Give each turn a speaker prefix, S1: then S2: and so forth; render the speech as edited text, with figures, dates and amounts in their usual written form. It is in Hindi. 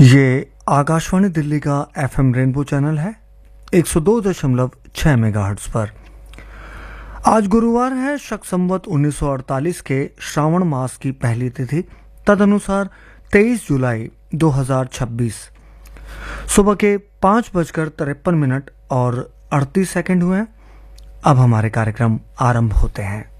S1: ये आकाशवाणी दिल्ली का एफएम रेनबो चैनल है 102.6 मेगाहर्ट्ज पर। आज गुरुवार है, शक संवत 1948 के श्रावण मास की पहली तिथि, तदनुसार 23 जुलाई 2026। सुबह के 5:53 और 38 सेकंड हुए। अब हमारे कार्यक्रम आरंभ होते हैं।